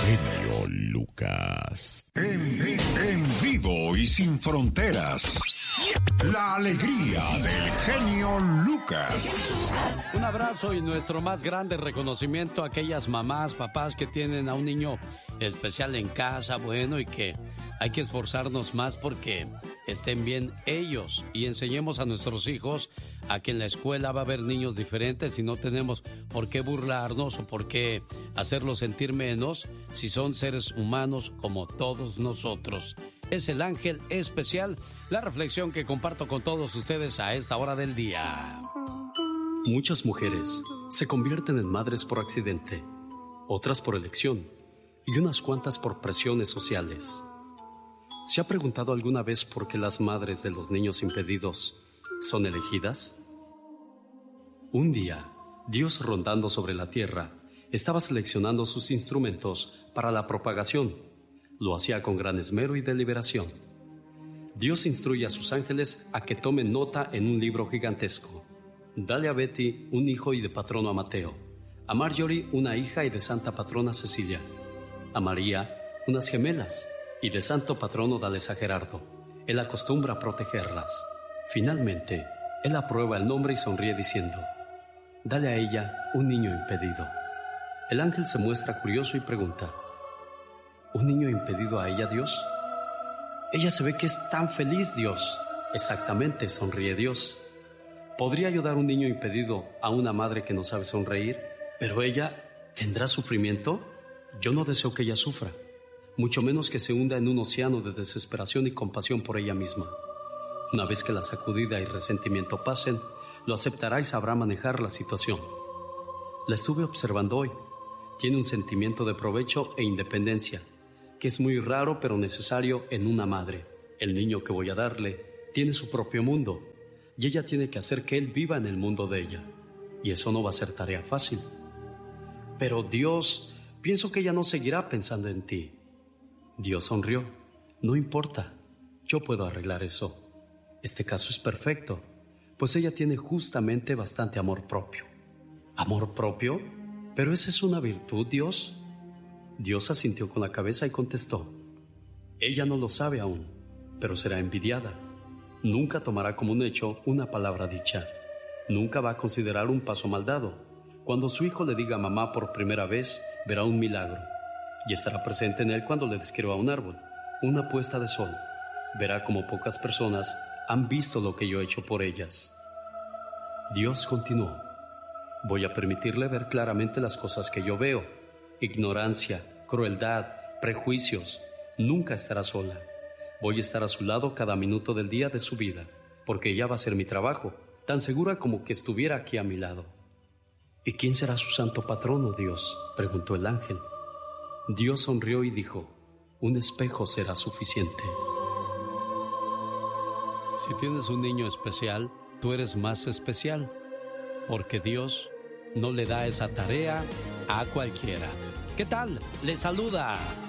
genio Lucas. En vivo y sin fronteras. La alegría del genio Lucas. Un abrazo y nuestro más grande reconocimiento a aquellas mamás, papás que tienen a un niño especial en casa, bueno, y que hay que esforzarnos más porque estén bien ellos y enseñemos a nuestros hijos a que en la escuela va a haber niños diferentes y no tenemos por qué burlarnos o por qué hacerlos sentir menos si son seres humanos como todos nosotros. Es el ángel especial, la reflexión que comparto con todos ustedes a esta hora del día. Muchas mujeres se convierten en madres por accidente, otras por elección y unas cuantas por presiones sociales. ¿Se ha preguntado alguna vez por qué las madres de los niños impedidos son elegidas? Un día, Dios rondando sobre la tierra, estaba seleccionando sus instrumentos para la propagación. Lo hacía con gran esmero y deliberación. Dios instruye a sus ángeles a que tomen nota en un libro gigantesco. Dale a Betty un hijo y de patrono a Mateo, a Marjorie una hija y de santa patrona Cecilia, a María unas gemelas y de santo patrono dales a Gerardo. Él acostumbra protegerlas. Finalmente, él aprueba el nombre y sonríe diciendo: dale a ella un niño impedido. El ángel se muestra curioso y pregunta: ¿un niño impedido a ella, Dios? Ella se ve que es tan feliz, Dios. Exactamente, sonríe Dios. ¿Podría yo dar un niño impedido a una madre que no sabe sonreír? ¿Pero ella tendrá sufrimiento? Yo no deseo que ella sufra, mucho menos que se hunda en un océano de desesperación y compasión por ella misma. Una vez que la sacudida y resentimiento pasen, lo aceptará y sabrá manejar la situación. La estuve observando hoy. Tiene un sentimiento de provecho e independencia, que es muy raro pero necesario en una madre. El niño que voy a darle tiene su propio mundo, y ella tiene que hacer que él viva en el mundo de ella. Y eso no va a ser tarea fácil. Pero Dios, pienso que ella no seguirá pensando en ti. Dios sonrió. No importa, yo puedo arreglar eso. Este caso es perfecto, pues ella tiene justamente bastante amor propio. ¿Amor propio? ¿Pero esa es una virtud, Dios? Dios asintió con la cabeza y contestó: ella no lo sabe aún, pero será envidiada. Nunca tomará como un hecho una palabra dicha. Nunca va a considerar un paso mal dado. Cuando su hijo le diga mamá por primera vez, verá un milagro. Y estará presente en él cuando le describa un árbol, una puesta de sol. Verá como pocas personas han visto lo que yo he hecho por ellas. Dios continuó: voy a permitirle ver claramente las cosas que yo veo. Ignorancia, crueldad, prejuicios. Nunca estará sola. Voy a estar a su lado cada minuto del día de su vida, porque ella va a ser mi trabajo, tan segura como que estuviera aquí a mi lado. ¿Y quién será su santo patrono, Dios?, preguntó el ángel. Dios sonrió y dijo: un espejo será suficiente. Si tienes un niño especial, tú eres más especial, porque Dios no le da esa tarea a cualquiera. ¿Qué tal? Le saluda